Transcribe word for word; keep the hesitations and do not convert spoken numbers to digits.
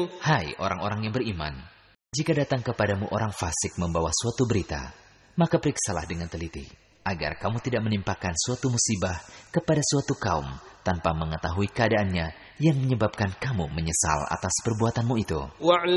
Hai orang-orang yang beriman, jika datang kepadamu orang fasik membawa suatu berita, maka periksalah dengan teliti, agar kamu tidak menimpakan suatu musibah kepada suatu kaum tanpa mengetahui keadaannya yang menyebabkan kamu menyesal atas perbuatanmu itu.